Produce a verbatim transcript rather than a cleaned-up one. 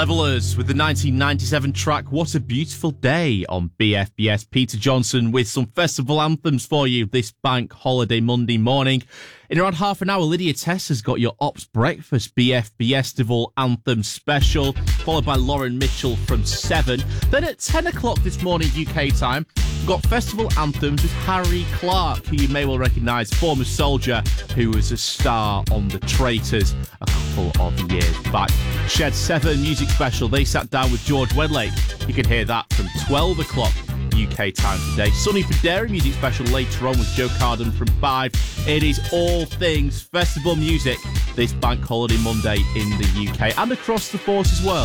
Levellers with the nineteen ninety-seven track What a Beautiful Day on B F B S. Peter Johnson with some festival anthems for you this bank holiday Monday morning. In around half an hour, Lydia Tess has got your Ops Breakfast B F B Estival Anthem Special, followed by Lauren Mitchell from seven. Then at ten o'clock this morning U K time, we've got Festival Anthems with Harry Clark, who you may well recognise, former soldier who was a star on The Traitors a couple of years back. Shed seven Music Special, they sat down with George Wedlake. You can hear that from twelve o'clock U K time today. Sunny for Dairy Music Special later on with Joe Carden from five. It is all things festival music this bank holiday Monday in the U K and across the force as well.